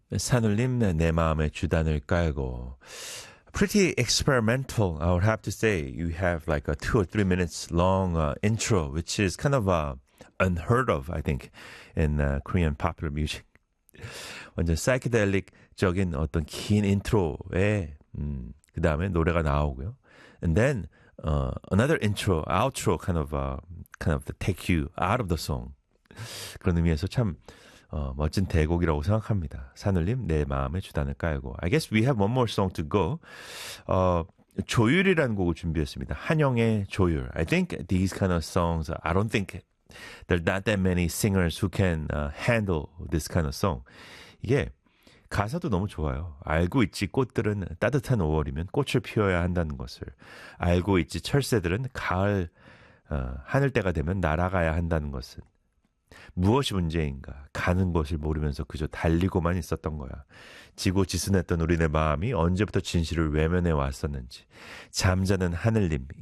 산울림 내 마음의 주단을 깔고 pretty experimental, I would have to say. You have like a 2 or 3 minutes long intro, which is kind of unheard of, I think, in Korean popular music. 완전 사이키델릭적인 어떤 긴 인트로에 그 다음에 노래가 나오고요. And then another intro, outro kind of take you out of the song. 그런 의미에서 참 멋진 대곡이라고 생각합니다. 산울림 내 마음의 주단을 깔고. I guess we have one more song to go. 조율이라는 곡을 준비했습니다. 한영의 조율. I think these kind of songs, I don't think there are not that many singers who can handle this kind of song. 이게 가사도 너무 좋아요. 알고 있지 꽃들은 따뜻한 5월이면 꽃을 피워야 한다는 것을. 알고 있지 철새들은 가을 하늘 때가 되면 날아가야 한다는 것은. 무엇이 문제인가? 가는 것을 모르면서 그저 달리고만 있었던 거야. 지고지순했던 우리네 마음이 언제부터 진실을 외면해 왔었는지. 잠자는 하늘님,